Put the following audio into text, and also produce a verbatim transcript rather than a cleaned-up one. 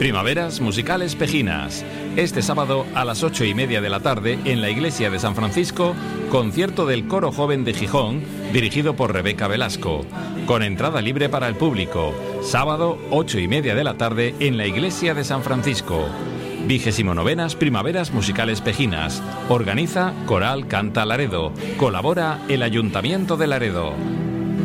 Primaveras Musicales Pejinas. Este sábado a las ocho y media de la tarde en la Iglesia de San Francisco, concierto del Coro Joven de Gijón, dirigido por Rebeca Velasco, con entrada libre para el público. Sábado, ocho y media de la tarde en la Iglesia de San Francisco. Vigésimo novenas Primaveras Musicales Pejinas. Organiza Coral Canta Laredo. Colabora el Ayuntamiento de Laredo.